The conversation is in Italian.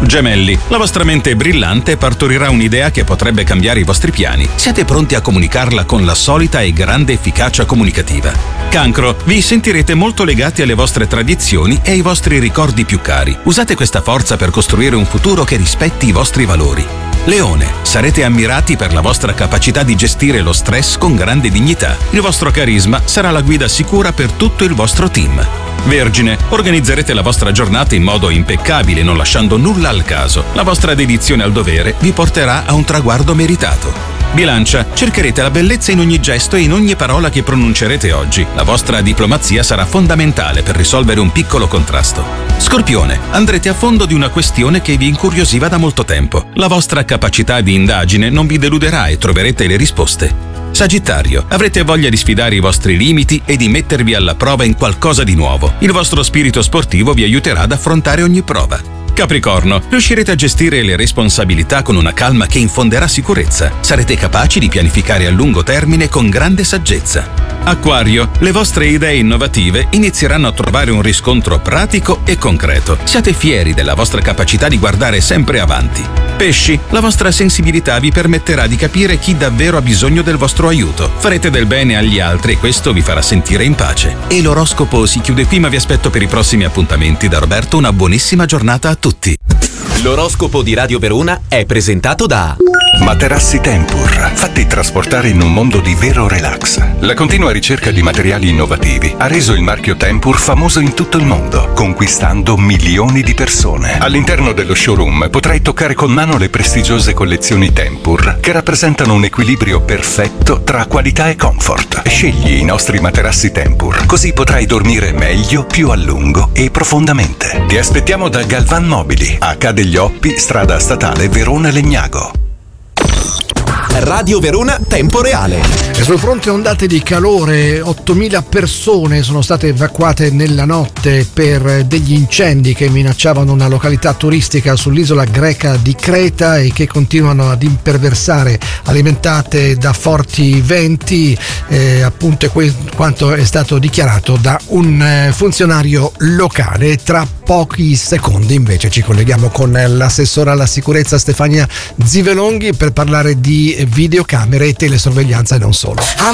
Gemelli, la vostra mente brillante partorirà un'idea che potrebbe cambiare i vostri piani. Siete pronti a comunicarla con la solita e grande efficacia comunicativa. Cancro, vi sentirete molto legati alle vostre tradizioni e ai vostri ricordi più cari. Usate questa forza per costruire un futuro che rispetti i vostri valori. Leone, sarete ammirati per la vostra capacità di gestire lo stress con grande dignità. Il vostro carisma sarà la guida sicura per tutto il vostro team. Vergine, organizzerete la vostra giornata in modo impeccabile, non lasciando nulla al caso. La vostra dedizione al dovere vi porterà a un traguardo meritato. Bilancia, cercherete la bellezza in ogni gesto e in ogni parola che pronuncerete oggi. La vostra diplomazia sarà fondamentale per risolvere un piccolo contrasto. Scorpione, andrete a fondo di una questione che vi incuriosiva da molto tempo. La vostra capacità di indagine non vi deluderà e troverete le risposte. Sagittario, avrete voglia di sfidare i vostri limiti e di mettervi alla prova in qualcosa di nuovo. Il vostro spirito sportivo vi aiuterà ad affrontare ogni prova. Capricorno, riuscirete a gestire le responsabilità con una calma che infonderà sicurezza. Sarete capaci di pianificare a lungo termine con grande saggezza. Acquario, le vostre idee innovative inizieranno a trovare un riscontro pratico e concreto. Siate fieri della vostra capacità di guardare sempre avanti. Pesci, la vostra sensibilità vi permetterà di capire chi davvero ha bisogno del vostro aiuto. Farete del bene agli altri e questo vi farà sentire in pace. E l'oroscopo si chiude qui, ma vi aspetto per i prossimi appuntamenti. Da Roberto una buonissima giornata a tutti. L'oroscopo di Radio Verona è presentato da Materassi Tempur, fatti trasportare in un mondo di vero relax. La continua ricerca di materiali innovativi ha reso il marchio Tempur famoso in tutto il mondo, conquistando milioni di persone. All'interno dello showroom potrai toccare con mano le prestigiose collezioni Tempur, che rappresentano un equilibrio perfetto tra qualità e comfort. Scegli i nostri materassi Tempur, così potrai dormire meglio, più a lungo e profondamente. Ti aspettiamo da Galvan Mobili, a Ca' degli Oppi, strada statale Verona Legnago. Radio Verona Tempo Reale. E sul fronte ondate di calore, 8.000 persone sono state evacuate nella notte per degli incendi che minacciavano una località turistica sull'isola greca di Creta e che continuano ad imperversare, alimentate da forti venti, appunto quanto è stato dichiarato da un funzionario locale. Tra pochi secondi invece ci colleghiamo con l'assessora alla sicurezza Stefania Zivelonghi per parlare di videocamere e telesorveglianza e non solo.